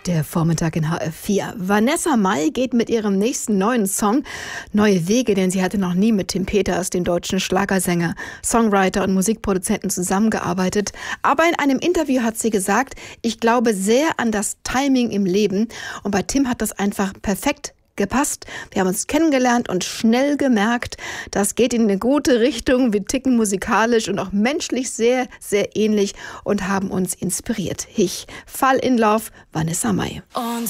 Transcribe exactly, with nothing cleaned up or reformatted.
Der Vormittag in H F vier. Vanessa Mai geht mit ihrem nächsten neuen Song neue Wege, denn sie hatte noch nie mit Tim Peters, dem deutschen Schlagersänger, Songwriter und Musikproduzenten, zusammengearbeitet. Aber in einem Interview hat sie gesagt, ich glaube sehr an das Timing im Leben. Und bei Tim hat das einfach perfekt gepasst. Wir haben uns kennengelernt und schnell gemerkt, das geht in eine gute Richtung. Wir ticken musikalisch und auch menschlich sehr, sehr ähnlich und haben uns inspiriert. Ich fall in love, Vanessa Mai. Und